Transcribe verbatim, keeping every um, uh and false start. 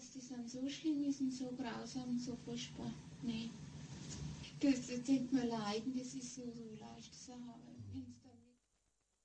dass das dann so schlimm ist und so grausam und so furchtbar. Nee. Das, das tut mir leid, das ist so, so leicht zu haben.